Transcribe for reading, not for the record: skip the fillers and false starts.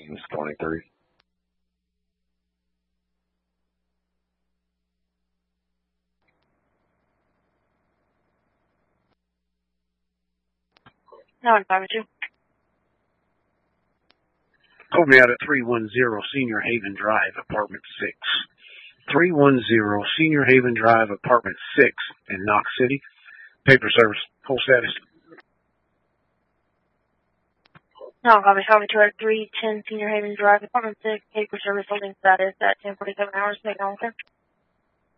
It's 23. No, I'm fine with you. Call me out at 310 Senior Haven Drive, Apartment 6. 310 Senior Haven Drive, Apartment 6 in Knox City. Paper service. Full status. No, copy 2 at 310 Senior Haven Drive, Apartment 6, paper service holding status at 10:47 hours. Make on, sir.